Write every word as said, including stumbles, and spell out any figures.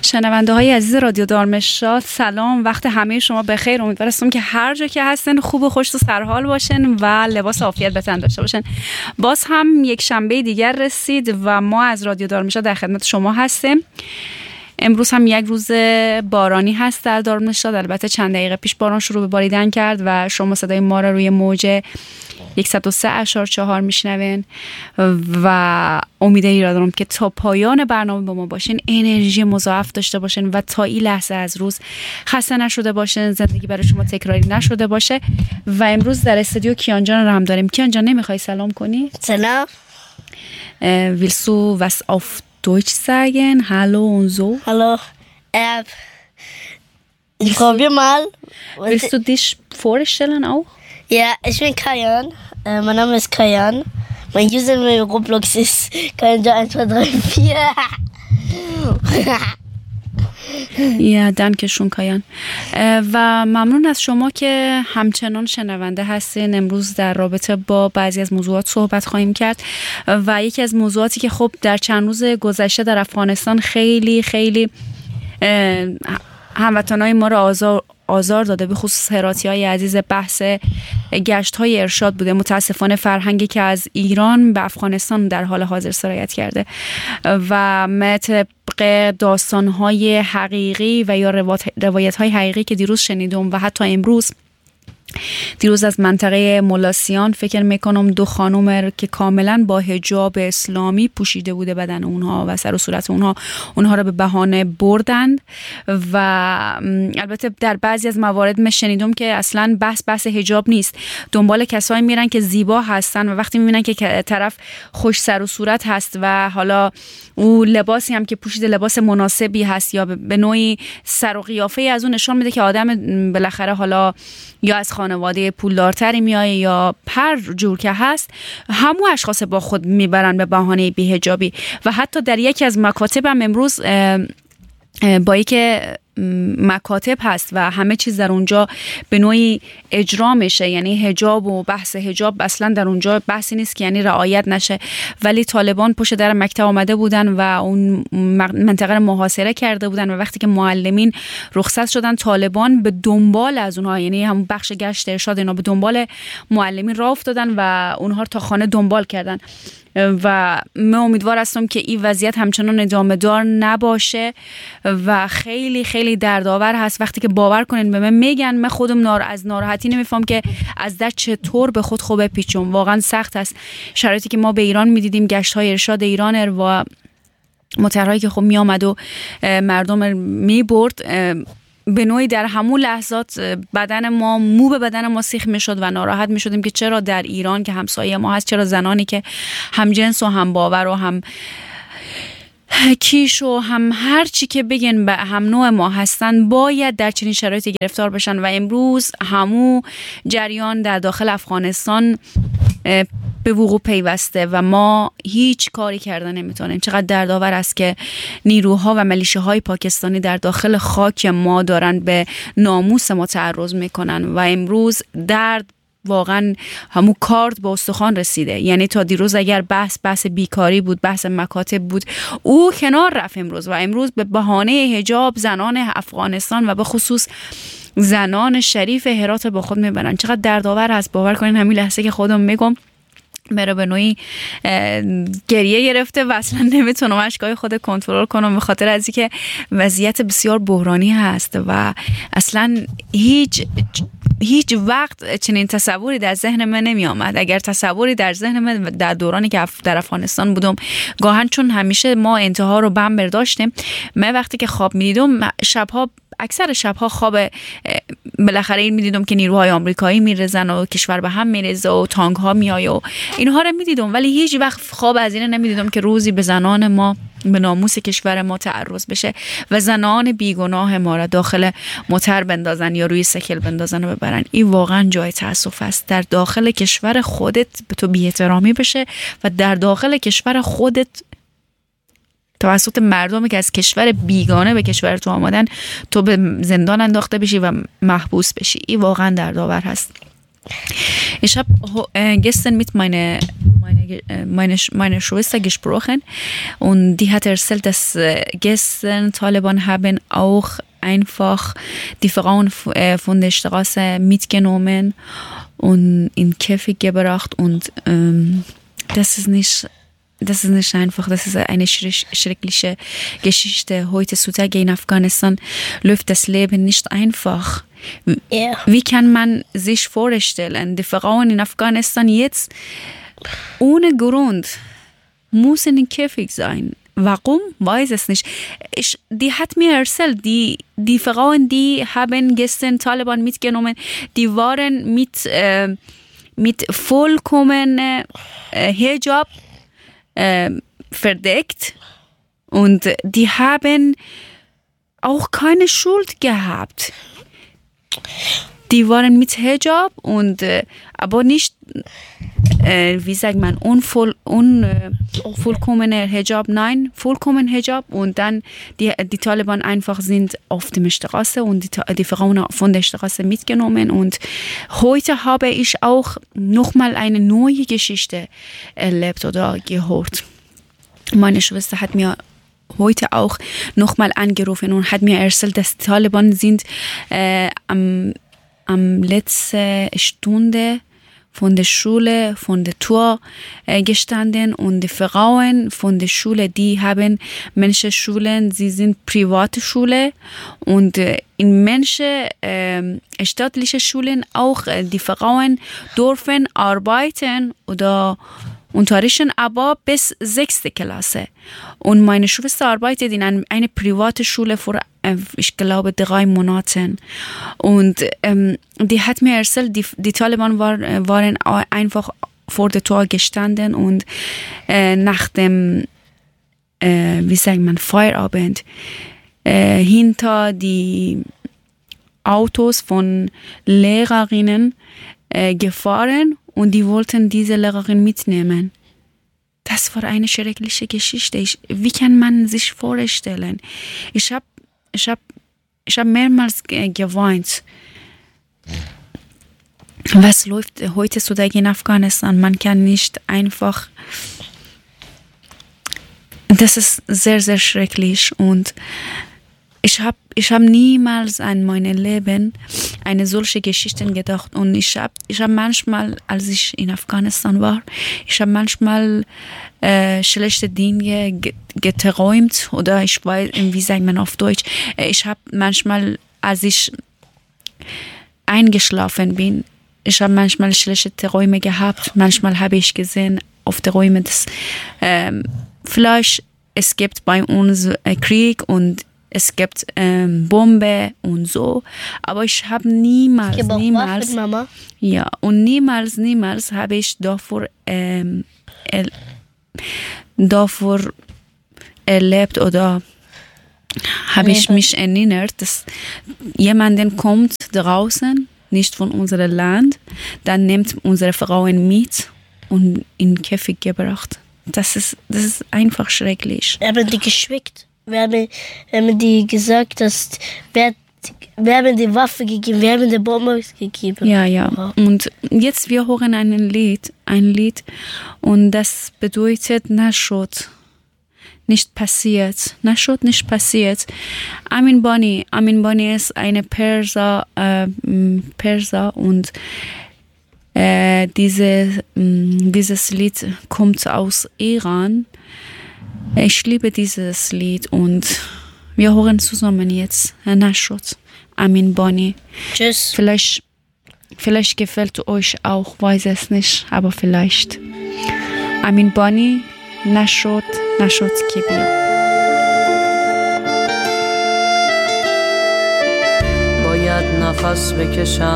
شنونده های عزیز رادیو دارمشاد، سلام، وقت همه شما بخیر. امیدوارم که هر جا که هستن خوب و خوش و سرحال باشن و لباس عافیت به تن داشته باشن. باز هم یک شنبه دیگر رسید و ما از رادیو دارمشاد در خدمت شما هستیم. امروز هم یک روز بارانی هست در دارمشاد. البته چند دقیقه پیش باران شروع به باریدن کرد و شما صدای ما را روی موج صد و سه اشار چهار میشنوین و امیدی را دارم که تا پایان برنامه با ما باشین، انرژی مضاعف داشته باشین و تا این لحظه از روز خسته نشده باشین، زندگی برای شما تکراری نشده باشه. و امروز در استودیو کیان جان را هم داریم. کیان جان، نمیخوای سلام کنی؟ سلام. Willst du was auf Deutsch sagen? Hallo und so. Hallo. Äh, ich probiere mal. Willst du dich vorstellen auch? Ja, ich bin Kajan. Äh, mein Name ist Kajan. Mein Username in Roblox ist Kajan eins zwei drei vier. یا دنکشون کایان. و ممنون از شما که همچنان شنونده هستین. امروز در رابطه با بعضی از موضوعات صحبت خواهیم کرد و یکی از موضوعاتی که خب در چند روز گذشته در افغانستان خیلی خیلی هموطنای ما را آزار آزار داده، به خصوص هراتی‌های عزیز، بحث گشت‌های ارشاد بوده. متاسفانه فرهنگی که از ایران به افغانستان در حال حاضر سرایت کرده و طبق داستان‌های حقیقی و یا روایت‌های حقیقی که دیروز شنیدم و حتی امروز دیروز از منطقه ملاسیان فکر میکنم دو خانم که کاملا با حجاب اسلامی پوشیده بوده بدن اونها و سر و صورت اونها اونها را به بهانه بردند و البته در بعضی از موارد من شنیدم که اصلا بحث بحث حجاب نیست، دنبال کسایی میرن که زیبا هستن و وقتی میبینن که طرف خوش سر و صورت هست و حالا او لباسی هم که پوشیده لباس مناسبی هست یا به نوعی سر و قیافه از اون نشان میده که آدم بالاخره حالا یا از خانواده پولدارتری میایه یا هر جور که هست، همون اشخاص با خود میبرن به بهانه بی‌حجابی. و حتی در یکی از مکاتب هم امروز با یک مکاتب هست و همه چیز در اونجا به نوعی اجرا میشه، یعنی حجاب و بحث حجاب اصلا در اونجا بحثی نیست که یعنی رعایت نشه، ولی طالبان پشت در مکتب آمده بودن و اون منطقه رو محاصره کرده بودن و وقتی که معلمین رخصت شدن، طالبان به دنبال از اونها، یعنی هم بخش گشت ارشاد اینا، به دنبال معلمین راه افتادن و اونها تا خانه دنبال کردن و من امیدوار هستم که این وضعیت همچنان ادامه دار نباشه و خیلی خیلی دردآور هست وقتی که باور کنین به من میگن، من خودم نار از ناراحتی نمیفهم که از در چطور به خود خوبه پیچم. واقعا سخت است شرایطی که ما به ایران میدیدیم، گشت های ارشاد ایران و مطرحایی که خب می آمد و مردم می برد، به نوعی در همون لحظات بدن ما مو به بدن ما سیخ می شد و ناراحت می شدیم که چرا در ایران که همسایه ما هست، چرا زنانی که هم جنس و هم باور و هم کیش و هم هر چی که بگن به هم نوع ما هستن باید در چنین شرایطی گرفتار بشن. و امروز همون جریان در داخل افغانستان به وقوع پیوسته و ما هیچ کاری کردن نمیتونیم. چقدر دردآور است که نیروها و ملیشه‌های پاکستانی در داخل خاک ما دارن به ناموس ما تعرض میکنن و امروز درد واقعا همون کارد به استخوان رسیده. یعنی تا دیروز اگر بحث بحث بیکاری بود، بحث مکاتب بود، او کنار رفت امروز و امروز به بهانه حجاب زنان افغانستان و به خصوص زنان شریف هرات با خود میبرن. چقدر دردآور است. باور کنین همین لحظه که خودم میگم مرا به نوعی گریه گرفته و اصلا نمیتونم اشکای خود کنترل کنم به خاطر از اینکه وضعیت بسیار بحرانی هست و اصلا هیچ هیچ وقت چنین تصوری در ذهن من نمی آمد. اگر تصوری در ذهن من در دورانی که در افغانستان بودم، گاهن چون همیشه ما انتها رو بم برداشتیم، من وقتی که خواب می دیدم شبها اکثر شبها خواب بالاخره این میدیدم که نیروهای آمریکایی میرزن و کشور به هم میرزه و تانک ها میایه و اینها رو میدیدم، ولی هیچ وقت خواب از این نمیدیدم که روزی به زنان ما، به ناموس کشور ما تعرض بشه و زنان بیگناه ما را داخل موتر بندازن یا روی سکل بندازن و ببرن. این واقعا جای تأسف است. در داخل کشور خودت به تو بی احترامی بشه و در داخل کشور خودت توسط مردمی که از کشور بیگانه به کشور تو آمدن تو به زندان انداخته بشی و محبوس بشی. این واقعا دردآور هست. Ich habe gestern mit meiner meine, meine, meine Schwester gesprochen und die hat erzählt, dass gestern Taliban haben auch einfach die Frauen von der Straße mitgenommen und in Käfig gebracht und ähm, das ist nicht Das ist nicht einfach, das ist eine schreckliche Geschichte. Heutzutage in Afghanistan läuft das Leben nicht einfach. Yeah. Wie kann man sich vorstellen, die Frauen in Afghanistan jetzt ohne Grund müssen in Käfig sein? Warum? Weiß es nicht. Ich, die hat mir erzählt, die, die Frauen, die haben gestern Taliban mitgenommen, die waren mit, äh, mit vollkommenem äh, Hijab äh, verdeckt und die haben auch keine Schuld gehabt. Die waren mit Hijab und äh, aber nicht, äh, wie sagt man, unvoll, un, äh, vollkommener Hijab, nein, vollkommen Hijab und dann die, die Taliban einfach sind auf der Straße und die, die Frauen von der Straße mitgenommen und heute habe ich auch nochmal eine neue Geschichte erlebt oder gehört. Meine Schwester hat mir heute auch nochmal angerufen und hat mir erzählt, dass die Taliban sind äh, am am letzte Stunde von der Schule, von der Tür äh, gestanden und die Frauen von der Schule, die haben manche Schulen, sie sind private Schule und äh, in manche äh, staatliche Schulen auch äh, die Frauen dürfen arbeiten oder unterrichten, aber bis sechste Klasse. Und meine Schwester arbeitet in einem, eine private Schule vor, äh, ich glaube, drei Monaten. Und ähm, die hat mir erzählt, die, die Taliban war, waren einfach vor der Tür gestanden und äh, nach dem, äh, wie sagt man, Feierabend, äh, hinter die Autos von Lehrerinnen äh, gefahren und die wollten diese Lehrerin mitnehmen. Das war eine schreckliche Geschichte. Ich, wie kann man sich vorstellen? Ich habe ich hab, ich hab mehrmals ge- geweint. Was läuft heutzutage in Afghanistan? Man kann nicht einfach... Das ist sehr, sehr schrecklich und ich habe ich hab niemals an mein Leben eine solche Geschichte gedacht und ich habe ich hab manchmal, als ich in Afghanistan war, ich habe manchmal äh, schlechte Dinge ge- geträumt oder ich weiß, wie sagt man auf Deutsch, ich habe manchmal, als ich eingeschlafen bin, ich habe manchmal schlechte Träume gehabt, manchmal habe ich gesehen auf den Träumen, dass ähm, vielleicht es gibt bei uns äh, Krieg und es gibt ähm, Bombe und so, aber ich habe niemals, Ich habe auch niemals, Waffen, Mama. ja, und niemals, niemals habe ich davor, ähm, er, davor erlebt oder habe ich mich erinnert, dass jemanden kommt draußen, nicht von unserem Land, dann nimmt unsere Frauen mit und in den Käfig gebracht. Das ist, das ist einfach schrecklich. Wir haben die geschickt. Wir haben, wir haben die gesagt, dass wir, wir haben die Waffe gegeben, wir haben die Bombe gegeben. Ja, ja. Und jetzt wir hören ein Lied, ein Lied und das bedeutet Nashot. Nicht passiert. Nashot nicht passiert. Amin Bani. Amin Bani ist eine Perser, äh, Perser und äh, diese, mh, dieses Lied kommt aus Iran. Ich liebe dieses Lied und wir hören zusammen jetzt Nashot, Amin Bani. Tschüss. Vielleicht, vielleicht gefällt euch auch, weiß es nicht, aber vielleicht. Amin Bani, Nashot, Nashot Kibia. باید نفس بکشم